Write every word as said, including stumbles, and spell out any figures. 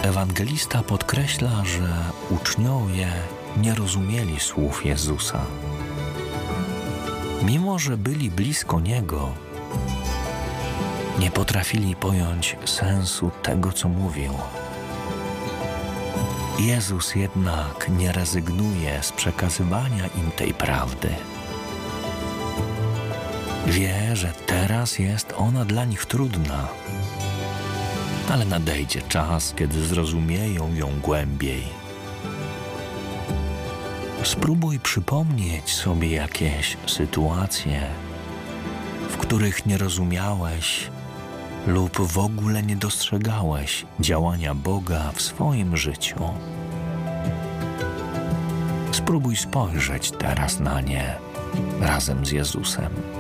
Ewangelista podkreśla, że uczniowie nie rozumieli słów Jezusa. Mimo że byli blisko Niego, nie potrafili pojąć sensu tego, co mówił. Jezus jednak nie rezygnuje z przekazywania im tej prawdy. Wie, że teraz jest ona dla nich trudna, ale nadejdzie czas, kiedy zrozumieją ją głębiej. Spróbuj przypomnieć sobie jakieś sytuacje, w których nie rozumiałeś lub w ogóle nie dostrzegałeś działania Boga w swoim życiu. Spróbuj spojrzeć teraz na nie razem z Jezusem.